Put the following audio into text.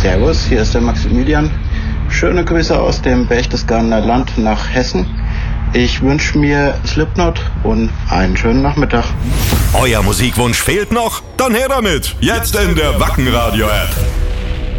Servus, hier ist der Maximilian. Schöne Grüße aus dem Berchtesgadener Land nach Hessen. Ich wünsche mir Slipknot und einen schönen Nachmittag. Euer Musikwunsch fehlt noch? Dann her damit! Jetzt in der Wacken Radio App.